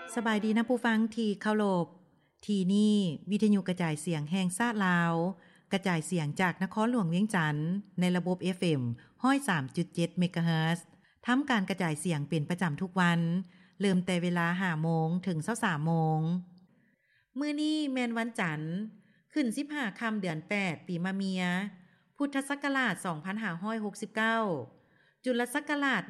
สบายดีนะผู้ฟังที่เคารพที่นี่วิทยุกระจายเสียงแห่งชาติลาวกระจายเสียงจากนครหลวงเวียงจันทน์ในระบบ FM 103.7 เมกะเฮิรตซ์ทำการกระจายเสียงเป็นประจำทุกวันเริ่มแต่เวลา 5 โมงถึง 23 โมงมื้อนี้แม่นวันจันทร์ขึ้น15ค่ำเดือน8ปีมะเมียพุทธศักราช2569จุลศักราช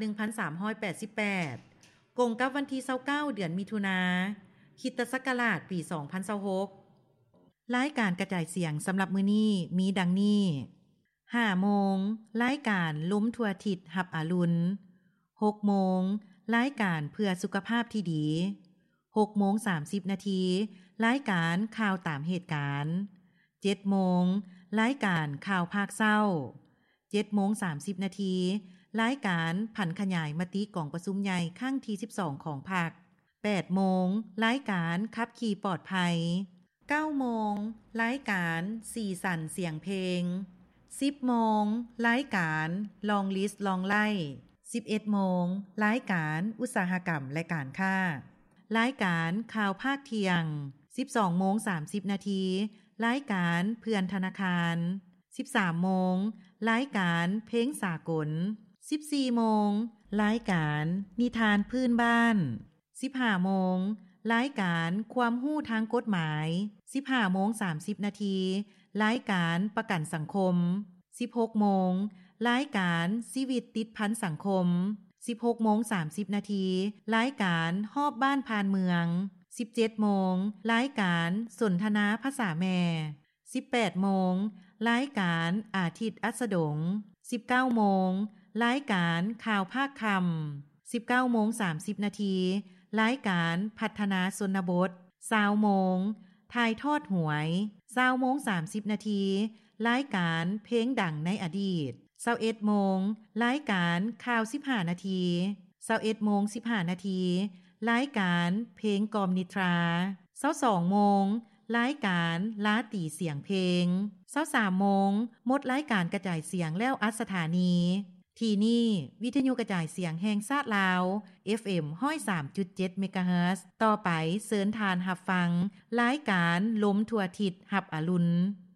1388กงกับวันที่29เดือนมิถุนาคริสตศักราชปี2026รายการกระจายเสียงสำหรับมื้อนี้มีดังนี้ 5 โมงรายการล้มทั่วทิศหับอรุณ 6 โมงรายการเพื่อสุขภาพที่ดี 6 โมง 30 นาทีรายการข่าวตามเหตุการณ์ 7 โมงรายการข่าวภาคเศร้า 7 โมง 30 นาทีรายการผันขยายมติกองประชุมใหญ่ครั้งที่12ของพรรค 8 โมงรายการขับขี่ปลอดภัย 9 โมงรายการสีสันเสียงเพลง 10 โมงรายการลองลิสต์ลองไล่ 11 โมงรายการอุตสาหกรรมและการค้ารายการข่าวภาคเที่ยง 12 โมง 30 นาทีรายการเพื่อนธนาคาร 13 โมงรายการเพลงสากล 14 โมงรายการนิทานพื้นบ้าน 15 โมงรายการความรู้ทางกฎหมาย 15 โมง 30 นาทีรายการประกันสังคม 16 โมงรายการชีวิตติดพันสังคม 16 โมง 30 นาทีรายการฮอบบ้านผ่านเมือง 17 โมงรายการสนทนาภาษาแม่ 18 โมงรายการอาทิตย์อัสดง 19 โมงรายการข่าวภาคคำ 19 โมง 30 นาทีรายการพัฒนาชนบท 20 โมงถ่ายทอดหวย 20 โมง 30 นาทีรายการเพลงดังในอดีต 21 โมงรายการข่าว 15 นาที 21 โมง 15 นาทีรายการเพลงกอมนิทรา 22 โมงรายการลาตีเสียงเพลง 23 โมงหมดรายการกระจายเสียงแล้วอัดสถานีที่นี่วิทยุกระจายเสียงแห่งชาติลาว FM 103.7 เมกะเฮิรตซ์ต่อไปเชิญทานรับฟังรายการล้มทั่วทิศหับอรุณ